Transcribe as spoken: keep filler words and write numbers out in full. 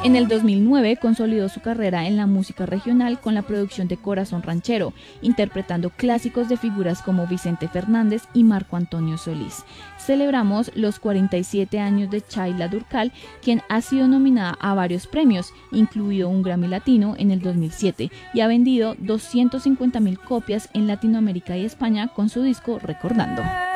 En el dos mil nueve consolidó su carrera en la música regional con la producción de Corazón Ranchero, interpretando clásicos de figuras como Vicente Fernández y Marco Antonio Solís. Celebramos los cuarenta y siete años de Chayla Durcal, quien ha sido nominada a varios premios, incluido un Grammy Latino en el dos mil siete, y ha vendido doscientas cincuenta mil copias en Latinoamérica y España con su disco Recordando.